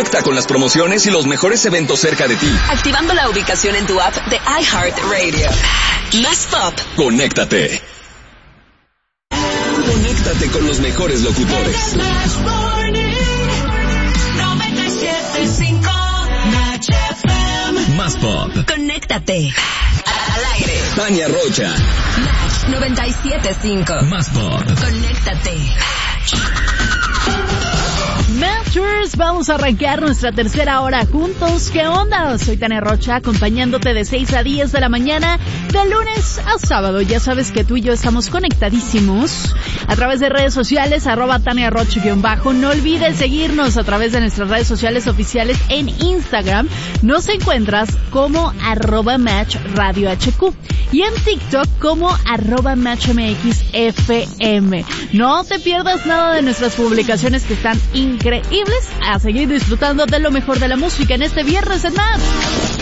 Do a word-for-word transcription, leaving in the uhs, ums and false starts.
Conecta con las promociones y los mejores eventos cerca de ti. Activando la ubicación en tu app de iHeartRadio. Más Pop. Conéctate. Conéctate con los mejores locutores. Más Pop. Conéctate. Al aire. Tania Rocha. Match noventa y siete punto cinco. Más Pop. Conéctate. Matchers, vamos a arrancar nuestra tercera hora juntos. ¿Qué onda? Soy Tania Rocha, acompañándote de seis a diez de la mañana, de lunes a sábado. Ya sabes que tú y yo estamos conectadísimos a través de redes sociales, arroba Tania Rocha guión bajo. No olvides seguirnos a través de nuestras redes sociales oficiales en Instagram. Nos encuentras como arroba Match Radio H Q y en TikTok como arroba Match M X F M. No te pierdas nada de nuestras publicaciones que están increíbles. A seguir disfrutando de lo mejor de la música en este viernes en Más.